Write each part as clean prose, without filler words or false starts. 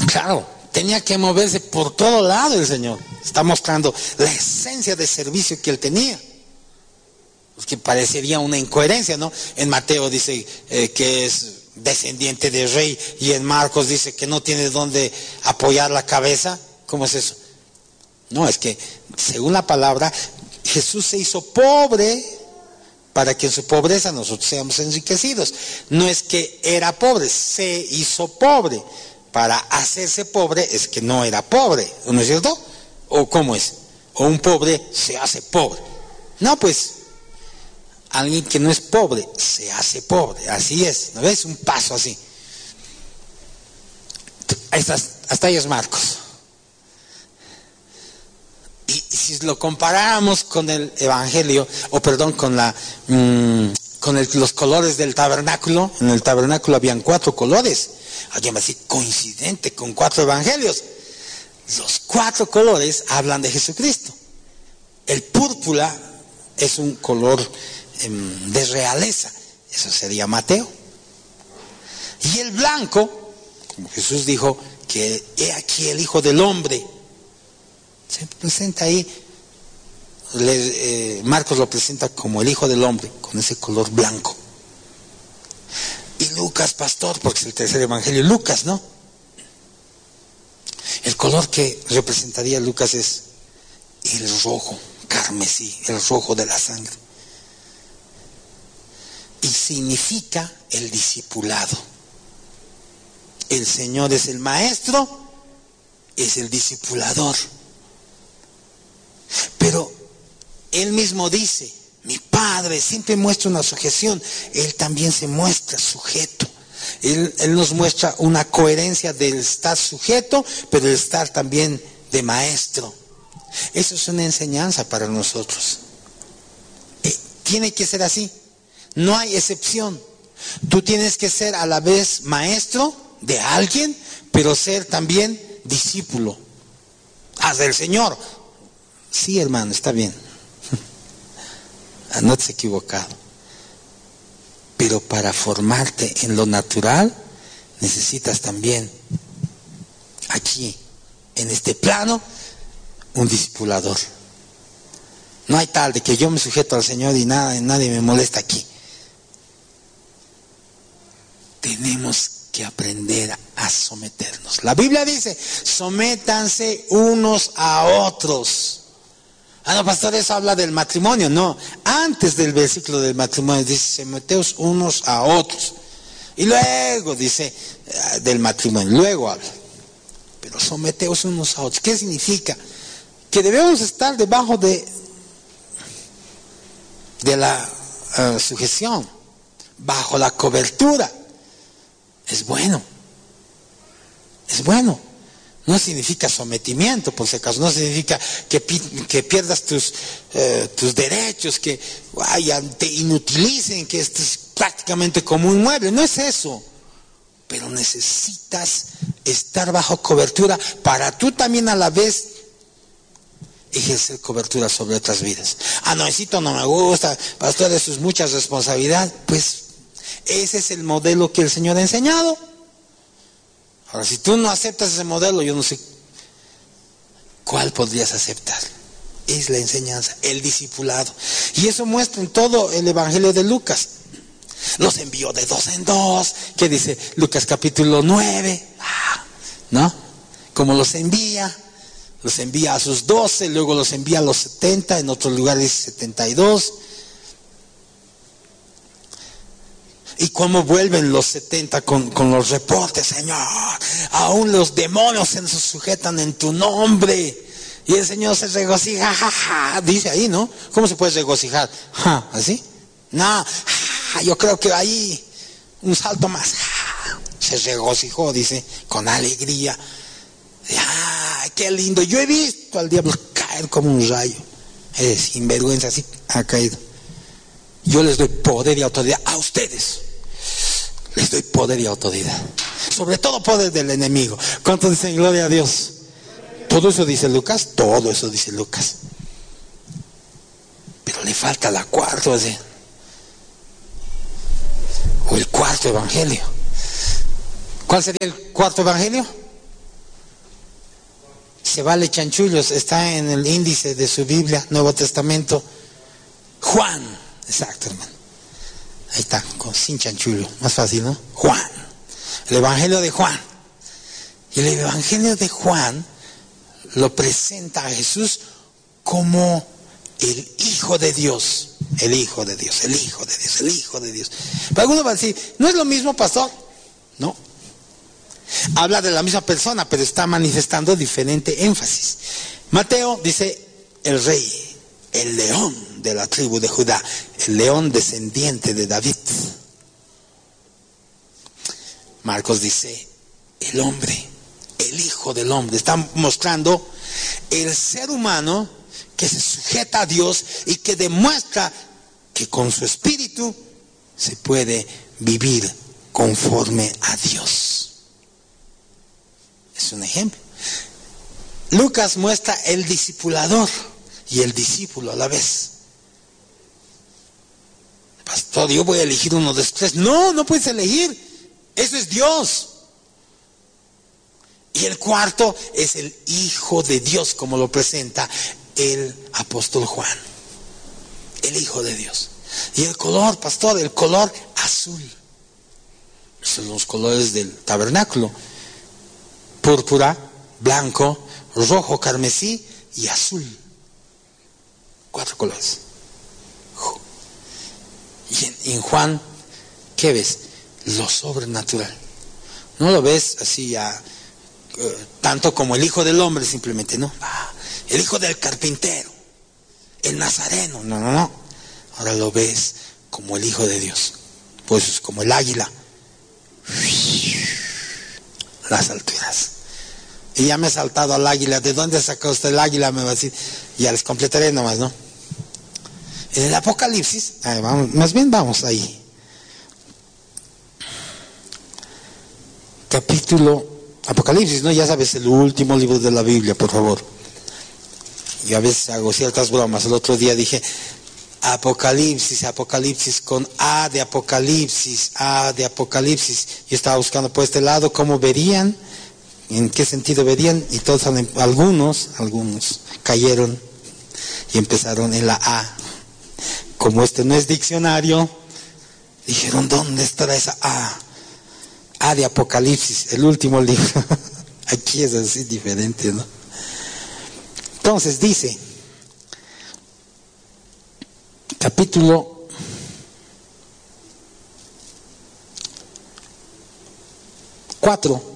Claro, tenía que moverse por todo lado el Señor. Está mostrando la esencia de servicio que él tenía. Porque parecería una incoherencia, ¿no? En Mateo dice que es descendiente de rey, y en Marcos dice que no tiene dónde apoyar la cabeza. ¿Cómo es eso? No, es que según la palabra, Jesús se hizo pobre para que en su pobreza nosotros seamos enriquecidos. No es que era pobre, se hizo pobre. Para hacerse pobre es que no era pobre, ¿no es cierto? ¿O cómo es? O un pobre se hace pobre. No, pues alguien que no es pobre se hace pobre, así es, ¿no ves? Un paso así. Hasta ahí es Marcos. Y si lo comparáramos con el evangelio, con los colores del tabernáculo, en el tabernáculo habían 4 colores. Yo me decía, coincidente con 4 evangelios. Los 4 colores hablan de Jesucristo. El púrpura es un color de realeza, eso sería Mateo. Y el blanco, como Jesús dijo, que he aquí el Hijo del Hombre, se presenta ahí. Marcos lo presenta como el Hijo del Hombre, con ese color blanco. Y Lucas, pastor, porque es el tercer evangelio, Lucas, ¿no? El color que representaría Lucas es el rojo, carmesí, el rojo de la sangre. Y significa el discipulado. El Señor es el maestro, es el discipulador. Pero Él mismo dice, mi Padre siempre muestra una sujeción, Él también se muestra sujeto. Él nos muestra una coherencia del estar sujeto, pero el estar también de maestro. Eso es una enseñanza para nosotros. Tiene que ser así. No hay excepción. Tú tienes que ser a la vez maestro de alguien, pero ser también discípulo. Del Señor. Sí, hermano, está bien. No te has equivocado. Pero para formarte en lo natural, necesitas también, aquí, en este plano, un discipulador. No hay tal de que yo me sujeto al Señor y nadie me molesta aquí. Tenemos que aprender a someternos. La Biblia dice, sométanse unos a otros. No, pastor, eso habla del matrimonio. No, antes del versículo del matrimonio dice, someteos unos a otros. Y luego dice del matrimonio, luego habla. Pero someteos unos a otros. ¿Qué significa? Que debemos estar debajo de la sujeción, bajo la cobertura. Es bueno. Es bueno. No significa sometimiento, por si acaso. No significa que pierdas tus derechos, que te inutilicen, que estés prácticamente como un mueble. No es eso. Pero necesitas estar bajo cobertura para tú también a la vez ejercer cobertura sobre otras vidas. Necesito, no me gusta, pastor, eso es mucha responsabilidad. Pues ese es el modelo que el Señor ha enseñado. Ahora, si tú no aceptas ese modelo, yo no sé cuál podrías aceptar. Es la enseñanza, el discipulado. Y eso muestra en todo el evangelio de Lucas. Los envió de 2 en 2. ¿Qué dice Lucas capítulo 9? ¿No? Como los envía a sus 12, luego los envía a los 70, en otro lugar dice 72. Y cómo vuelven los 70 con los reportes, Señor, aún los demonios se sujetan en tu nombre. Y el Señor se regocija, dice ahí, ¿no? ¿Cómo se puede regocijar? ¿Así? No, yo creo que ahí un salto más. Se regocijó, dice, con alegría. Qué lindo. Yo he visto al diablo caer como un rayo. Sinvergüenza, así ha caído. Yo les doy poder y autoridad a ustedes. Les doy poder y autoridad. Sobre todo poder del enemigo. ¿Cuántos dicen gloria a Dios? Todo eso dice Lucas. Todo eso dice Lucas. Pero le falta la cuarta, ¿sí? O el cuarto evangelio. ¿Cuál sería el cuarto evangelio? se vale chanchullos, está en el índice de su Biblia, Nuevo Testamento. Juan, exacto, hermano. Ahí está, sin chanchullo, más fácil, ¿no? Juan, el Evangelio de Juan. Y el Evangelio de Juan lo presenta a Jesús como el Hijo de Dios, el Hijo de Dios, el Hijo de Dios, el Hijo de Dios. Pero algunos van a decir, ¿no es lo mismo, pastor? No. Habla de la misma persona, pero está manifestando diferente énfasis. Mateo dice, el rey, el león de la tribu de Judá, el león descendiente de David. Marcos dice, el hombre, el Hijo del Hombre. Está mostrando el ser humano que se sujeta a Dios y que demuestra que con su espíritu se puede vivir conforme a Dios. Es un ejemplo. Lucas muestra el discipulador y el discípulo a la vez. Pastor, yo voy a elegir uno de estos tres. No, no puedes elegir. Eso es Dios. Y el cuarto es el Hijo de Dios, como lo presenta el apóstol Juan. El Hijo de Dios. Y el color, pastor, el color azul. Esos son los colores del tabernáculo. Púrpura, blanco, rojo, carmesí y azul. 4 colores. Y en Juan, ¿qué ves? Lo sobrenatural. No lo ves así tanto como el Hijo del Hombre simplemente, no. El hijo del carpintero, el nazareno, no. Ahora lo ves como el Hijo de Dios. Pues es como el águila. Las alturas. Y ya me he saltado al águila. ¿De dónde sacó usted el águila? Me va a decir. Ya les completaré nomás, ¿no? En el Apocalipsis, vamos ahí. Capítulo Apocalipsis, ¿no? Ya sabes, el último libro de la Biblia, por favor. Yo a veces hago ciertas bromas. El otro día dije Apocalipsis con A de Apocalipsis. Yo estaba buscando por este lado cómo verían, en qué sentido verían, y todos, algunos cayeron y empezaron en la A. Como este no es diccionario, dijeron, ¿dónde estará esa A? A de Apocalipsis, el último libro. Aquí es así diferente, ¿no? Entonces dice, capítulo 4.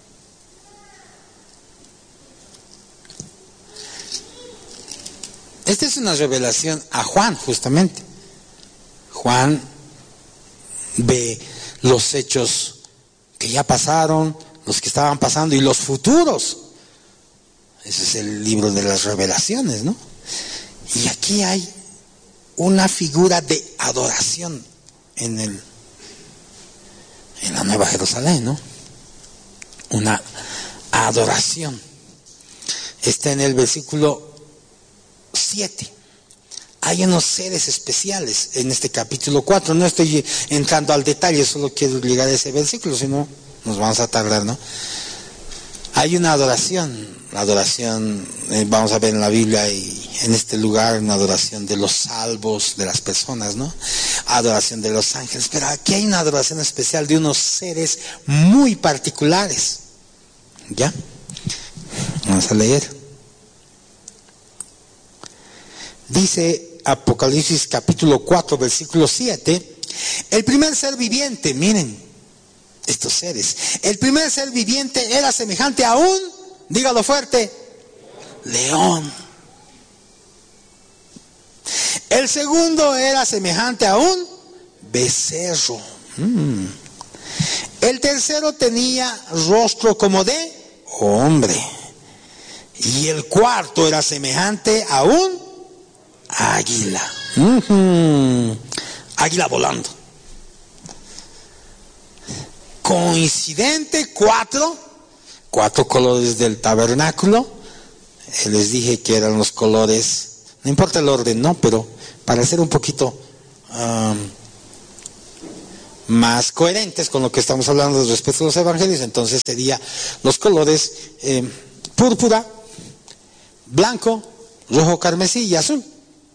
Esta es una revelación a Juan, justamente. Juan ve los hechos que ya pasaron, los que estaban pasando y los futuros. Ese es el libro de las revelaciones, ¿no? Y aquí hay una figura de adoración en la Nueva Jerusalén, ¿no? Una adoración. Está en el versículo 7. Hay unos seres especiales en este capítulo 4. No estoy entrando al detalle, solo quiero llegar a ese versículo, si no nos vamos a tardar, ¿no? Hay una adoración, vamos a ver en la Biblia y en este lugar, una adoración de los salvos, de las personas, ¿no? Adoración de los ángeles, pero aquí hay una adoración especial de unos seres muy particulares. ¿Ya? Vamos a leer. Dice Apocalipsis capítulo 4, versículo 7, el primer ser viviente, miren, estos seres, el primer ser viviente era semejante a un, dígalo fuerte, león. El segundo era semejante a un becerro. El tercero tenía rostro como de hombre. Y el cuarto era semejante a un águila. Águila volando. Coincidente, cuatro colores del tabernáculo. Les dije que eran los colores, no importa el orden, no, pero para ser un poquito más coherentes con lo que estamos hablando respecto a los evangelios, entonces sería los colores púrpura, blanco, rojo, carmesí y azul.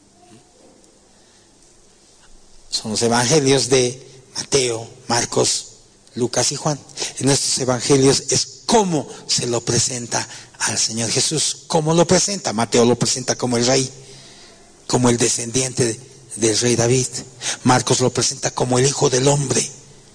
Son los evangelios de Mateo, Marcos, Lucas y Juan. En estos evangelios es cómo se lo presenta al Señor Jesús. ¿Cómo lo presenta? Mateo lo presenta como el rey, como el descendiente del rey David. Marcos lo presenta como el Hijo del Hombre,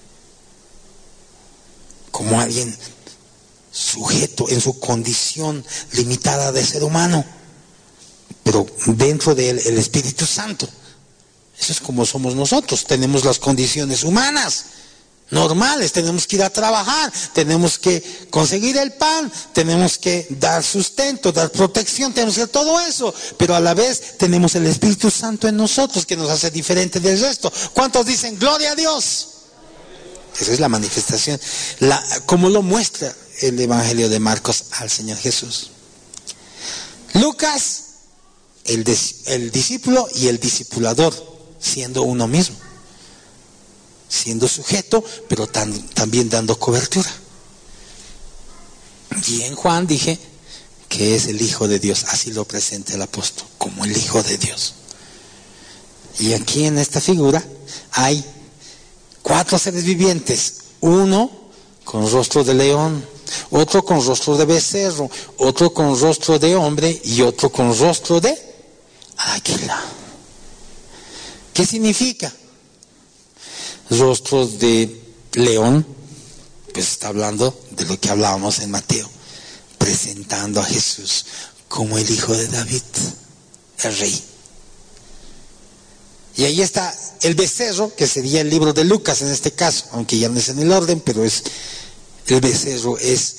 como alguien sujeto en su condición limitada de ser humano, pero dentro de él el Espíritu Santo. Eso es como somos nosotros. Tenemos las condiciones humanas normales, tenemos que ir a trabajar, tenemos que conseguir el pan, tenemos que dar sustento, dar protección, tenemos que hacer todo eso, pero a la vez tenemos el Espíritu Santo en nosotros que nos hace diferente del resto. ¿Cuántos dicen gloria a Dios? Esa es la manifestación, como lo muestra el Evangelio de Marcos al Señor Jesús. Lucas, el discípulo y el discipulador, siendo uno mismo, siendo sujeto, pero también dando cobertura. Y en Juan dije que es el Hijo de Dios, así lo presenta el apóstol, como el Hijo de Dios. Y aquí en esta figura hay 4 seres vivientes, uno con rostro de león, otro con rostro de becerro, otro con rostro de hombre y otro con rostro de águila. ¿Qué significa? Rostro de león, pues está hablando de lo que hablábamos en Mateo, presentando a Jesús como el Hijo de David, el Rey. Y ahí está el becerro, que sería el libro de Lucas en este caso, aunque ya no es en el orden, pero el becerro es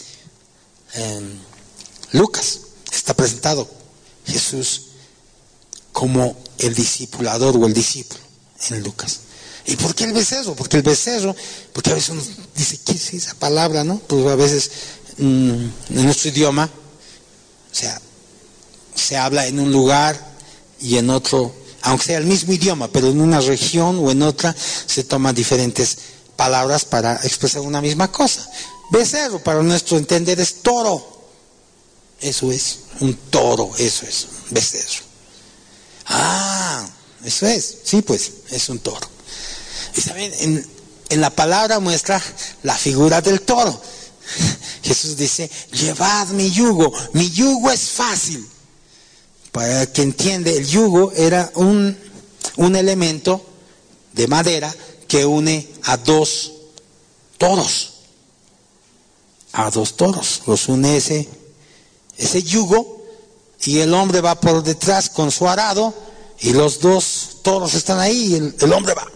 Lucas. Está presentado Jesús como el discipulador o el discípulo en Lucas. ¿Y por qué el becerro? Porque a veces uno dice, ¿qué es esa palabra, no? Pues a veces en nuestro idioma, o sea, se habla en un lugar y en otro, aunque sea el mismo idioma, pero en una región o en otra se toman diferentes palabras para expresar una misma cosa. Becerro, para nuestro entender, es toro. Eso es, un toro, eso es, becerro. Ah, eso es, sí, pues, es un toro. Y saben, en la palabra muestra la figura del toro. Jesús dice, llevad mi yugo es fácil. Para que entiende, el yugo era un elemento de madera que une a 2 toros. A 2 toros, los une ese yugo, y el hombre va por detrás con su arado, y los 2 toros están ahí, y el hombre va.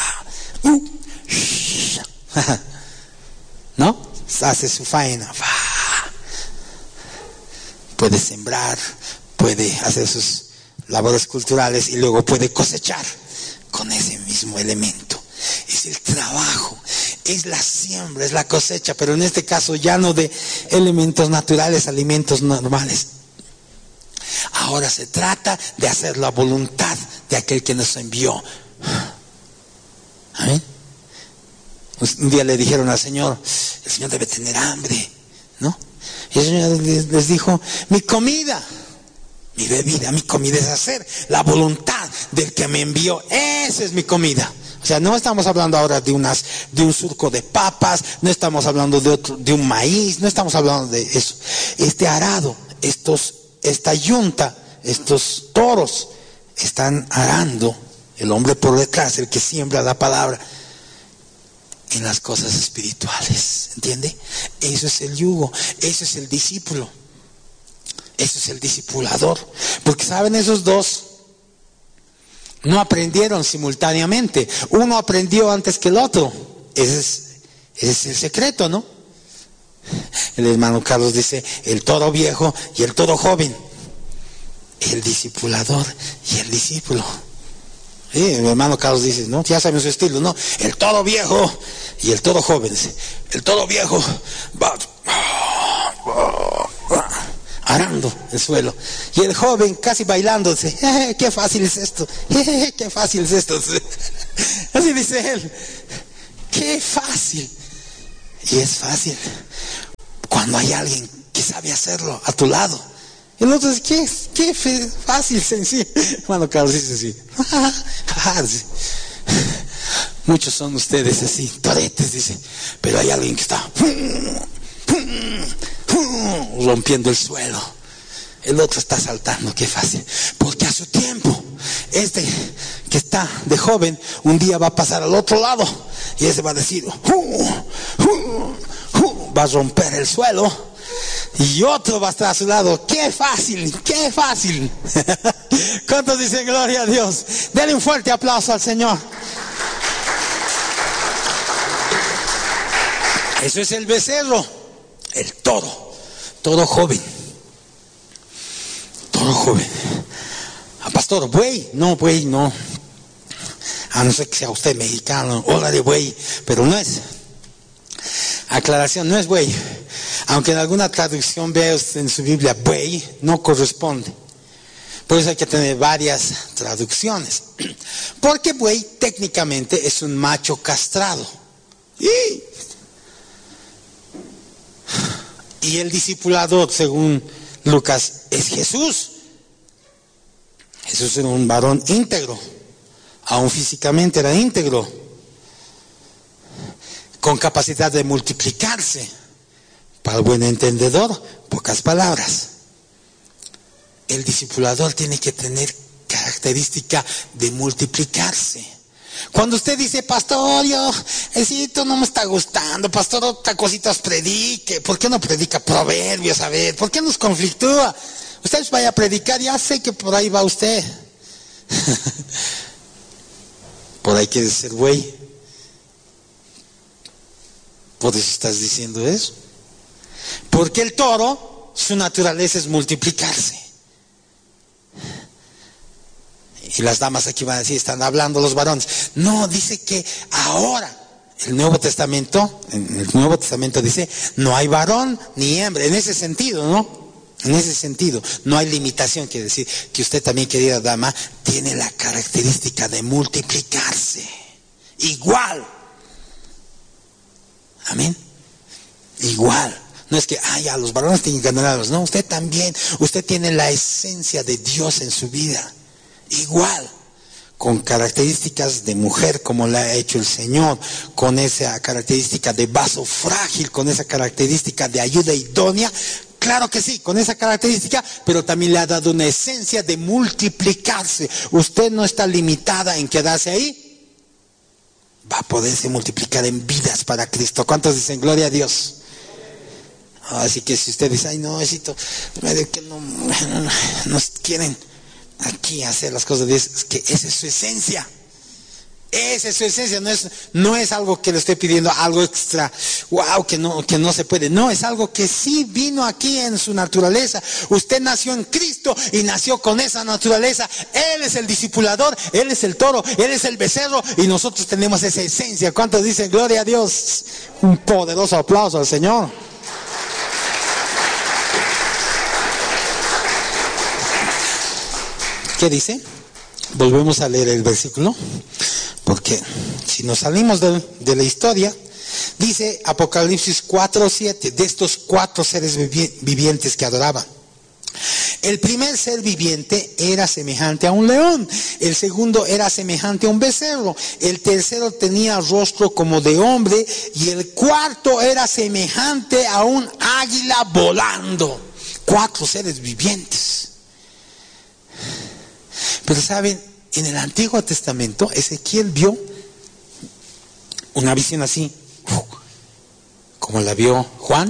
¿No? Hace su faena. Puede sembrar, puede hacer sus labores culturales y luego puede cosechar con ese mismo elemento. Es el trabajo, es la siembra, es la cosecha, pero en este caso ya no de elementos naturales, alimentos normales. Ahora se trata de hacer la voluntad de aquel que nos envió. ¿Amén? Un día le dijeron al Señor, el Señor debe tener hambre, ¿no? Y el Señor les dijo, mi comida, mi bebida, mi comida es hacer la voluntad del que me envió. Esa es mi comida. O sea, no estamos hablando ahora de un surco de papas, no estamos hablando de un maíz, no estamos hablando de eso. Este arado, esta yunta, estos toros están arando, el hombre por detrás, el que siembra la palabra en las cosas espirituales, ¿entiende? Eso es el yugo, eso es el discípulo, eso es el discipulador, porque saben, esos dos no aprendieron simultáneamente, uno aprendió antes que el otro. Ese es el secreto, ¿no? El hermano Carlos dice, el toro viejo y el toro joven, el discipulador y el discípulo. Sí, mi hermano Carlos dice, ¿no? Ya saben su estilo, ¿no? El toro viejo y el toro joven. El toro viejo va arando el suelo, y el joven casi bailándose. Qué fácil es esto, qué fácil es esto. Así dice él, qué fácil. Y es fácil cuando hay alguien que sabe hacerlo a tu lado. El otro dice, qué fácil, sencillo. Hermano Carlos dice así. Muchos son ustedes así, toretes, dice. Pero hay alguien que está rompiendo el suelo. El otro está saltando, qué fácil. Porque a su tiempo, este que está de joven, un día va a pasar al otro lado. Y ese va a decir, va a romper el suelo. Y otro va a estar a su lado. ¡Qué fácil! ¡Qué fácil! ¿Cuántos dicen gloria a Dios? Denle un fuerte aplauso al Señor. Eso es el becerro. El toro. Toro joven. Toro joven. Pastor, buey. No, buey, no. A no ser que sea usted mexicano. Hola de buey. Pero no es. Aclaración, no es buey. Aunque en alguna traducción vea usted en su Biblia buey, no corresponde. Por eso hay que tener varias traducciones. Porque buey técnicamente es un macho castrado. Y el discipulador, según Lucas, es Jesús. Jesús era un varón íntegro. Aún físicamente era íntegro. Con capacidad de multiplicarse. Para el buen entendedor, pocas palabras. El discipulador tiene que tener característica de multiplicarse. Cuando usted dice, pastor, esto no me está gustando, pastor, otra cosita os predique. ¿Por qué no predica proverbios? A ver, ¿por qué nos conflictúa? Usted vaya a predicar, ya sé que por ahí va usted. Por ahí quiere ser güey. Por eso estás diciendo eso. Porque el toro, su naturaleza es multiplicarse. Y las damas aquí van a decir, están hablando los varones. No, dice que ahora, en el Nuevo Testamento dice, no hay varón ni hembra. En ese sentido, ¿no? En ese sentido, no hay limitación. Quiere decir que usted también, querida dama, tiene la característica de multiplicarse. Igual. Amén. Igual. No es que, ya los varones tienen que ganar a los. No, usted también. Usted tiene la esencia de Dios en su vida. Igual. Con características de mujer como la ha hecho el Señor. Con esa característica de vaso frágil. Con esa característica de ayuda idónea. Claro que sí, con esa característica. Pero también le ha dado una esencia de multiplicarse. Usted no está limitada en quedarse ahí. Va a poderse multiplicar en vidas para Cristo. ¿Cuántos dicen gloria a Dios? Así que si usted dice, no, necesito, que no quieren aquí hacer las cosas de Dios, es que esa es su esencia. Esa es su esencia, no es algo que le estoy pidiendo, algo extra, que no se puede. No, es algo que sí vino aquí en su naturaleza. Usted nació en Cristo y nació con esa naturaleza. Él es el discipulador, Él es el toro, Él es el becerro y nosotros tenemos esa esencia. ¿Cuántos dicen gloria a Dios? Un poderoso aplauso al Señor. ¿Qué dice? Volvemos a leer el versículo, porque si nos salimos de la historia, dice Apocalipsis 4:7, de estos 4 seres vivientes que adoraban. El primer ser viviente era semejante a un león, el segundo era semejante a un becerro, el tercero tenía rostro como de hombre y el cuarto era semejante a un águila volando. 4 seres vivientes. Pero saben, en el Antiguo Testamento Ezequiel vio una visión así, como la vio Juan,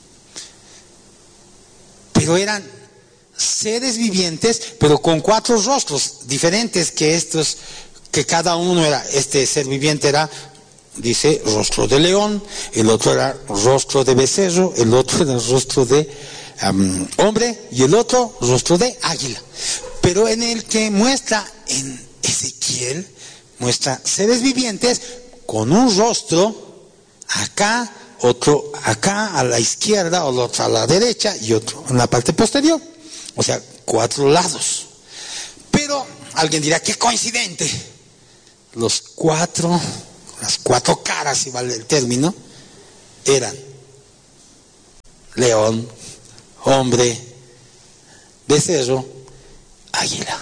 pero eran seres vivientes, pero con 4 rostros diferentes que estos, que cada uno era, este ser viviente era, dice, rostro de león, el otro era rostro de becerro, el otro era rostro de hombre y el otro rostro de águila. Pero en el que muestra en Ezequiel, muestra seres vivientes con un rostro acá, otro acá a la izquierda, o otro a la derecha y otro en la parte posterior. O sea, 4 lados. Pero alguien dirá, qué coincidente. Las 4 caras, si vale el término, eran león, hombre, becerro, águila.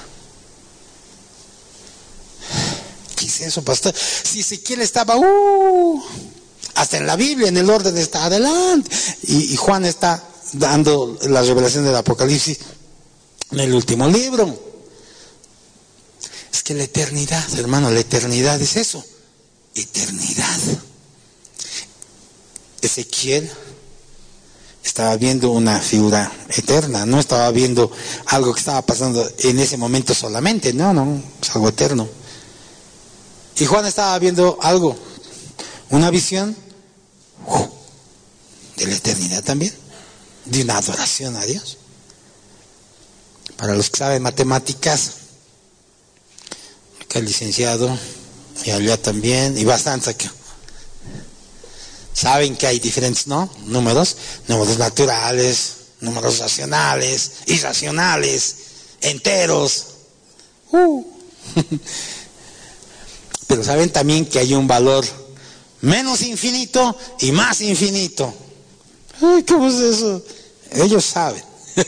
¿Qué es eso, pastor? Si Ezequiel estaba, hasta en la Biblia, en el orden está adelante. Y Juan está dando la revelación del Apocalipsis en el último libro. Es que la eternidad, hermano, la eternidad es eso. Eternidad. Ezequiel estaba viendo una figura eterna, no estaba viendo algo que estaba pasando en ese momento solamente, no, es algo eterno. Y Juan estaba viendo algo, una visión de la eternidad también, de una adoración a Dios. Para los que saben matemáticas, acá el licenciado, y allá también, y bastantes acá. Saben que hay diferentes, números naturales, números racionales, irracionales, enteros. Pero saben también que hay un valor menos infinito y más infinito. Ay, ¿cómo es eso? Ellos saben.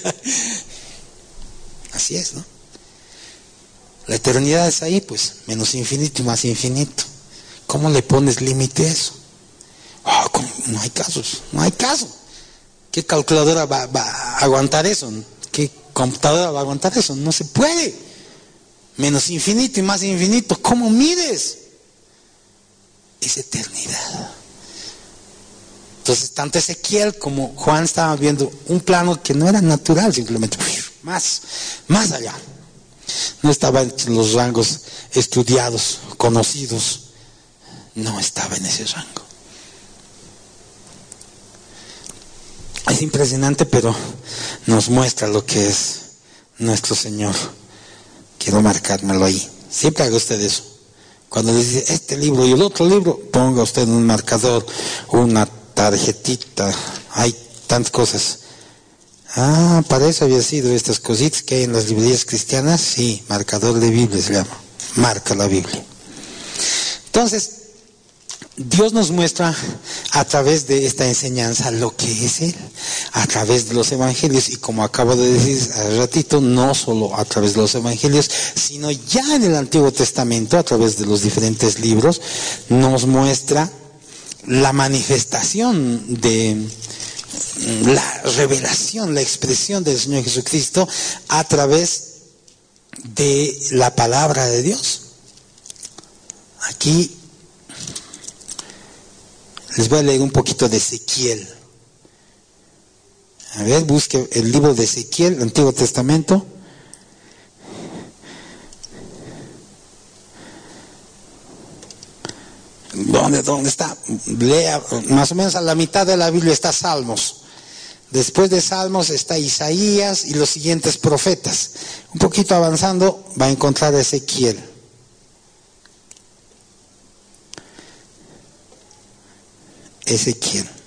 Así es, ¿no? La eternidad es ahí, pues, menos infinito y más infinito. ¿Cómo le pones límite a eso? No hay caso. ¿Qué calculadora va a aguantar eso? ¿Qué computadora va a aguantar eso? No se puede. Menos infinito y más infinito, ¿cómo mides? Es eternidad. Entonces, tanto Ezequiel como Juan estaban viendo un plano que no era natural, simplemente más allá. No estaba en los rangos estudiados, conocidos. No estaba en ese rango. Es impresionante, pero nos muestra lo que es nuestro Señor. Quiero marcármelo ahí. Siempre haga usted eso. Cuando le dice este libro y el otro libro, ponga usted un marcador, una tarjetita. Hay tantas cosas. Para eso había sido estas cositas que hay en las librerías cristianas. Sí, marcador de Biblia se llama. Marca la Biblia. Entonces, Dios nos muestra a través de esta enseñanza lo que es Él, a través de los evangelios, y como acabo de decir hace ratito, no solo a través de los evangelios, sino ya en el Antiguo Testamento, a través de los diferentes libros, nos muestra la manifestación de la revelación, la expresión del Señor Jesucristo a través de la palabra de Dios. Aquí les voy a leer un poquito de Ezequiel. A ver, busque el libro de Ezequiel, el Antiguo Testamento. ¿Dónde está? Lea, más o menos a la mitad de la Biblia está Salmos. Después de Salmos está Isaías y los siguientes profetas. Un poquito avanzando va a encontrar a Ezequiel. Ezequiel.